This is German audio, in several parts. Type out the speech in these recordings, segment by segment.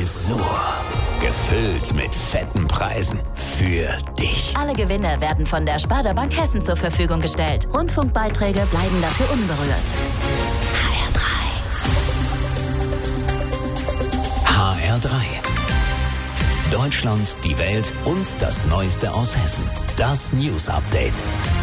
Tresor. Gefüllt mit fetten Preisen. Für dich. Alle Gewinne werden von der Sparda Bank Hessen zur Verfügung gestellt. Rundfunkbeiträge bleiben dafür unberührt. HR3. Deutschland, die Welt und das Neueste aus Hessen. Das News Update.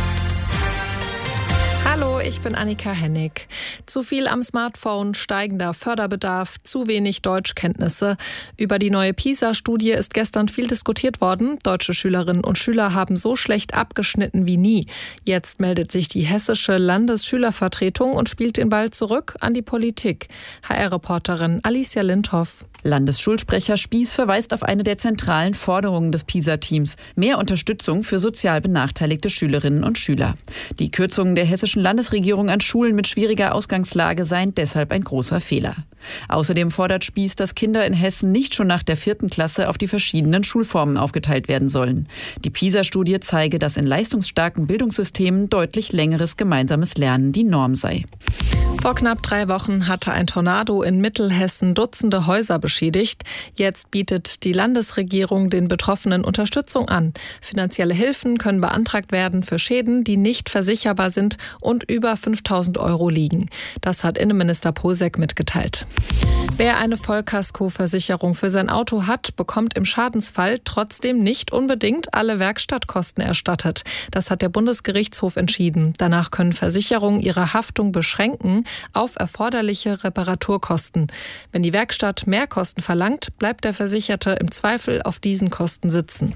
Hallo, ich bin Annika Hennig. Zu viel am Smartphone, steigender Förderbedarf, zu wenig Deutschkenntnisse. Über die neue PISA-Studie ist gestern viel diskutiert worden. Deutsche Schülerinnen und Schüler haben so schlecht abgeschnitten wie nie. Jetzt meldet sich die hessische Landesschülervertretung und spielt den Ball zurück an die Politik. HR-Reporterin Alicia Lindhoff. Landesschulsprecher Spieß verweist auf eine der zentralen Forderungen des PISA-Teams: mehr Unterstützung für sozial benachteiligte Schülerinnen und Schüler. Die Kürzungen der hessischen Landesregierung an Schulen mit schwieriger Ausgangslage seien deshalb ein großer Fehler. Außerdem fordert Spieß, dass Kinder in Hessen nicht schon nach der 4. Klasse auf die verschiedenen Schulformen aufgeteilt werden sollen. Die PISA-Studie zeige, dass in leistungsstarken Bildungssystemen deutlich längeres gemeinsames Lernen die Norm sei. Vor knapp 3 Wochen hatte ein Tornado in Mittelhessen Dutzende Häuser beschädigt. Jetzt bietet die Landesregierung den Betroffenen Unterstützung an. Finanzielle Hilfen können beantragt werden für Schäden, die nicht versicherbar sind und über 5.000 € liegen. Das hat Innenminister Posek mitgeteilt. Wer eine Vollkaskoversicherung für sein Auto hat, bekommt im Schadensfall trotzdem nicht unbedingt alle Werkstattkosten erstattet. Das hat der Bundesgerichtshof entschieden. Danach können Versicherungen ihre Haftung beschränken auf erforderliche Reparaturkosten. Wenn die Werkstatt mehr Kosten verlangt, bleibt der Versicherte im Zweifel auf diesen Kosten sitzen.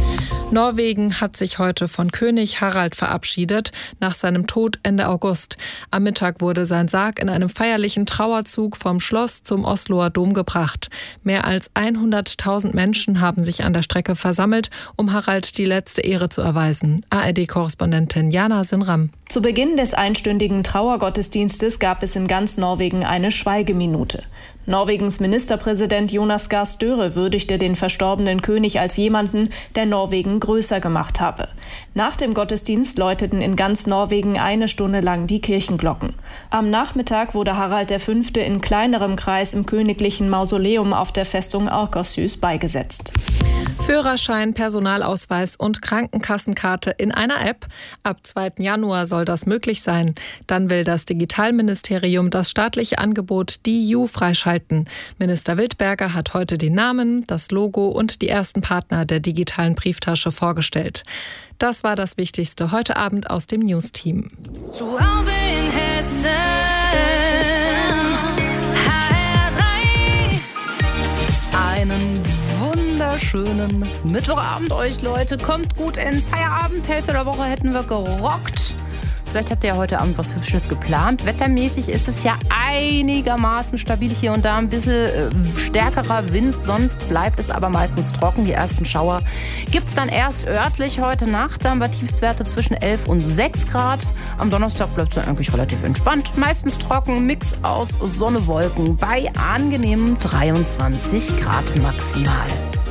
Norwegen hat sich heute von König Harald verabschiedet, nach seinem Tod Ende August. Am Mittag wurde sein Sarg in einem feierlichen Trauerzug vom Schloss zum Osloer Dom gebracht. Mehr als 100.000 Menschen haben sich an der Strecke versammelt, um Harald die letzte Ehre zu erweisen. ARD-Korrespondentin Jana Sinram. Zu Beginn des einstündigen Trauergottesdienstes gab es in ganz Norwegen eine Schweigeminute. Norwegens Ministerpräsident Jonas Gahr Støre würdigte den verstorbenen König als jemanden, der Norwegen größer gemacht habe. Nach dem Gottesdienst läuteten in ganz Norwegen 1 Stunde lang die Kirchenglocken. Am Nachmittag wurde Harald V. in kleinerem Kreis im königlichen Mausoleum auf der Festung Akershus beigesetzt. Führerschein, Personalausweis und Krankenkassenkarte in einer App. Ab 2. Januar soll das möglich sein. Dann will das Digitalministerium das staatliche Angebot DiU freischalten. Minister Wildberger hat heute den Namen, das Logo und die ersten Partner der digitalen Brieftasche vorgestellt. Das war das Wichtigste heute Abend aus dem News-Team. Zu Hause in Hessen. Einen wunderschönen Mittwochabend euch, Leute. Kommt gut in Feierabend. Hälfte der Woche hätten wir gerockt. Vielleicht habt ihr ja heute Abend was Hübsches geplant. Wettermäßig ist es ja einigermaßen stabil. Hier und da ein bisschen stärkerer Wind. Sonst bleibt es aber meistens trocken. Die ersten Schauer gibt es dann erst örtlich heute Nacht. Da haben wir Tiefstwerte zwischen 11 und 6 Grad. Am Donnerstag bleibt es dann eigentlich relativ entspannt. Meistens trocken, Mix aus Sonne, Wolken. Bei angenehmen 23 Grad maximal.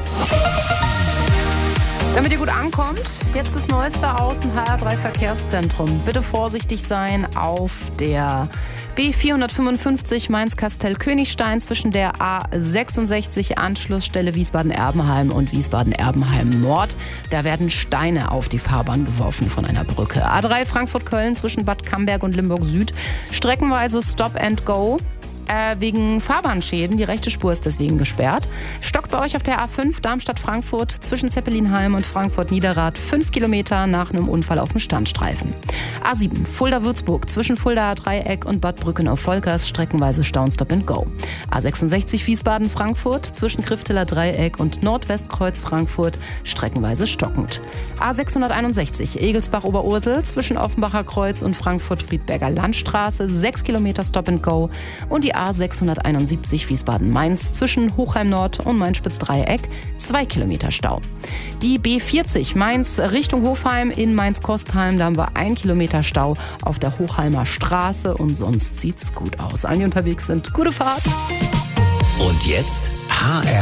Damit ihr gut ankommt, jetzt das Neueste aus dem HR3 Verkehrszentrum. Bitte vorsichtig sein auf der B455 Mainz-Kastell-Königstein zwischen der A66 Anschlussstelle Wiesbaden-Erbenheim und Wiesbaden-Erbenheim-Nord. Da werden Steine auf die Fahrbahn geworfen von einer Brücke. A3 Frankfurt-Köln zwischen Bad Camberg und Limburg-Süd. Streckenweise Stop and Go. Wegen Fahrbahnschäden. Die rechte Spur ist deswegen gesperrt. Stockt bei euch auf der A5 Darmstadt-Frankfurt zwischen Zeppelinheim und Frankfurt-Niederrad 5 Kilometer nach einem Unfall auf dem Standstreifen. A7 Fulda-Würzburg zwischen Fuldaer Dreieck und Bad Brückenau-Volkers streckenweise Stauen Stop and Go. A66 Wiesbaden-Frankfurt zwischen Krifteler Dreieck und Nordwestkreuz Frankfurt streckenweise stockend. A661 Egelsbach-Oberursel zwischen Offenbacher Kreuz und Frankfurt-Friedberger Landstraße 6 Kilometer Stop and Go und die A671 Wiesbaden-Mainz zwischen Hochheim-Nord und Mainz-Spitz-Dreieck 2 Kilometer Stau. Die B40 Mainz Richtung Hofheim in Mainz-Kostheim, da haben wir 1 Kilometer Stau auf der Hochheimer Straße und sonst sieht's gut aus. Alle, die unterwegs sind, gute Fahrt. Und jetzt HR